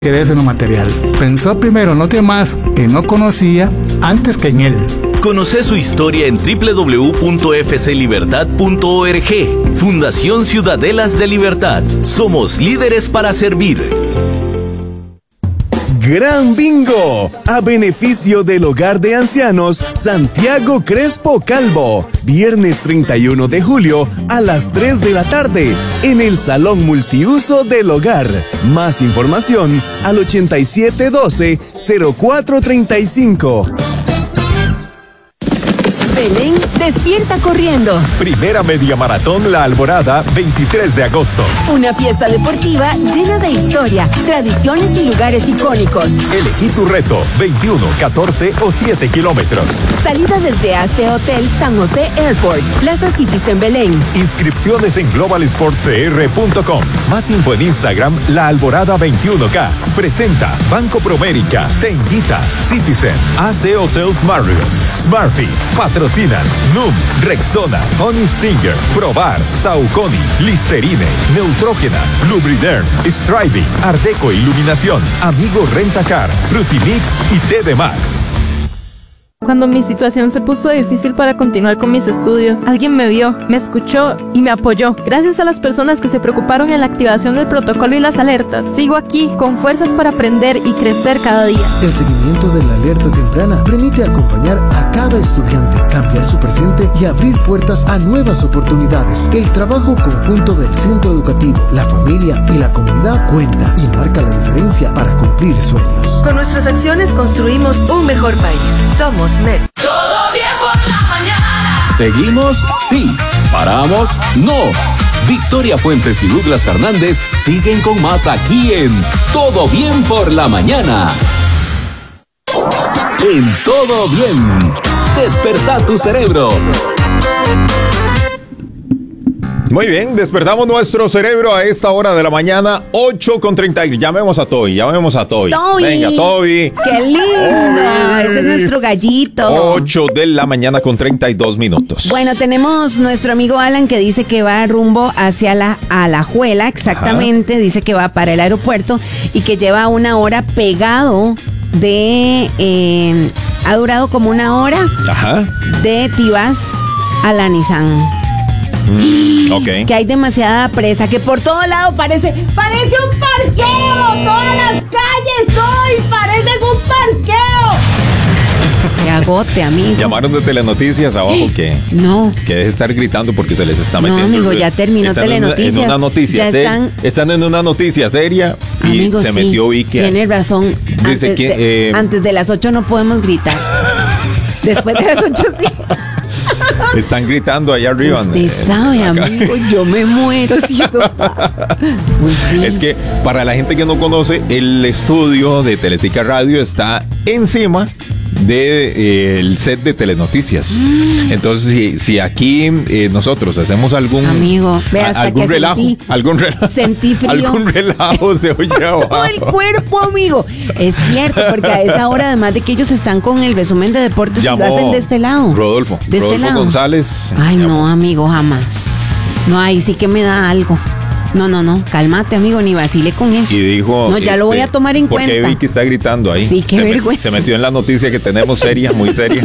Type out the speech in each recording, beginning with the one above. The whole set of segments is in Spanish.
interés en lo material. Pensó primero en los demás que no conocía antes que en él. Conoce su historia en www.fclibertad.org. Fundación Ciudadelas de Libertad. Somos líderes para servir. Gran Bingo, a beneficio del Hogar de Ancianos Santiago Crespo Calvo, viernes 31 de julio a las 3 de la tarde en el Salón Multiuso del Hogar. Más información al 8712-0435. Belén despierta corriendo. Primera media maratón La Alborada, 23 de agosto. Una fiesta deportiva llena de historia, tradiciones y lugares icónicos. Elegí tu reto, 21, 14 o 7 kilómetros. Salida desde AC Hotel San José Airport, Plaza Citizen Belén. Inscripciones en globalsportscr.com. Más info en Instagram, La Alborada 21K. Presenta Banco Promérica. Te invita Citizen, AC Hotels Marriott, Smartfit, patrocinan NUM, Rexona, Honey Stinger, Probar, Saucony, Listerine, Neutrógena, Lubriderm, Striving, Ardeco Iluminación, Amigo Rentacar, Frutimix y TD Max. Cuando mi situación se puso difícil para continuar con mis estudios, alguien me vio, me escuchó y me apoyó. Gracias a las personas que se preocuparon en la activación del protocolo y las alertas, sigo aquí con fuerzas para aprender y crecer cada día. El seguimiento de la alerta temprana permite acompañar a cada estudiante, cambiar su presente y abrir puertas a nuevas oportunidades. El trabajo conjunto del centro educativo, la familia y la comunidad cuenta y marca la diferencia para cumplir sueños. Con nuestras acciones construimos un mejor país. Somos MED. Todo bien por la mañana. ¿Seguimos? Sí. ¿Paramos? No. Victoria Fuentes y Douglas Fernández siguen con más aquí en Todo Bien por la Mañana. En Todo Bien, despertá tu cerebro. Muy bien, despertamos nuestro cerebro a esta hora de la mañana, 8:30. Llamemos a Toby. Toby. Venga, Toby. ¡Qué lindo! Ese es nuestro gallito. 8 de la mañana con 32 minutos. Bueno, tenemos nuestro amigo Alan que dice que va rumbo hacia la Alajuela, exactamente. Ajá. Dice que va para el aeropuerto y que lleva una hora pegado ha durado como una hora. Ajá. De Tibás a la Nissan. Okay. Que hay demasiada presa, que por todo lado parece un parqueo. Todas las calles hoy parecen un parqueo. Que agote, amigo. Llamaron de Telenoticias abajo que no, que deje de estar gritando porque se les está metiendo. No, amigo, ya terminó Telenoticias. En una noticia están en una noticia seria y amigo, se metió Vicky. Tiene razón. Dice antes de las 8 no podemos gritar. Después de las 8 sí. Están gritando allá arriba. Usted sabe, amigo, yo me muero. Pues sí. Es que para la gente que no conoce, el estudio de Teletica Radio está encima del set de Telenoticias. Entonces, si aquí nosotros hacemos algún amigo, ve hasta algún que relajo, sentí frío, algún relajo se oye abajo. Todo el cuerpo, amigo. Es cierto, porque a esa hora, además de que ellos están con el resumen de deportes, llamó y lo hacen de este lado. Rodolfo González. Ay, no, amigo, jamás. No, ahí sí que me da algo. No, cálmate, amigo, ni vacile con eso. Y dijo, no, ya lo voy a tomar en cuenta. Porque Vicky está gritando ahí. Sí, qué vergüenza. Se metió en la noticia que tenemos seria, muy seria.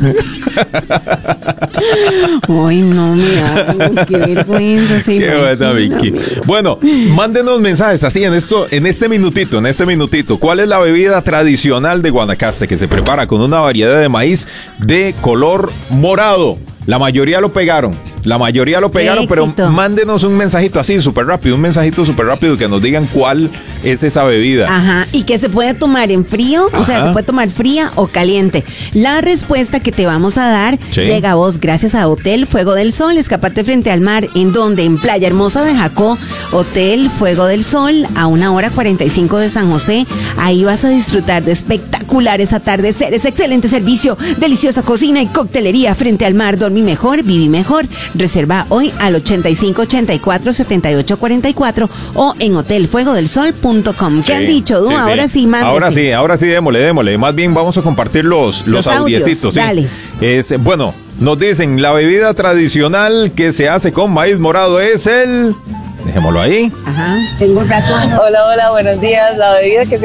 Ay, no, mira, qué vergüenza. Sí, qué buena, Vicky. Bueno, mándenos mensajes así en este minutito. ¿Cuál es la bebida tradicional de Guanacaste que se prepara con una variedad de maíz de color morado? La mayoría lo pegaron, pero mándenos un mensajito así, súper rápido, que nos digan cuál es esa bebida. Ajá, y que se puede tomar en frío, o sea, se puede tomar fría o caliente. La respuesta que te vamos a dar llega a vos gracias a Hotel Fuego del Sol, escaparte frente al mar, en donde en Playa Hermosa de Jacó, Hotel Fuego del Sol, a 1:45 de San José. Ahí vas a disfrutar de espectaculares atardeceres, excelente servicio, deliciosa cocina y coctelería frente al mar. Dormí mejor, viví mejor. Reserva hoy al 8584-7844 o en hotelfuegodelsol.com. ¿Qué han dicho, Du? Ahora sí, mándese. Ahora sí, démosle. Más bien vamos a compartir los audiecitos. Dale. Bueno, nos dicen, la bebida tradicional que se hace con maíz morado es el... Dejémoslo ahí. Ajá. Tengo un rato. Hola, buenos días. La bebida que se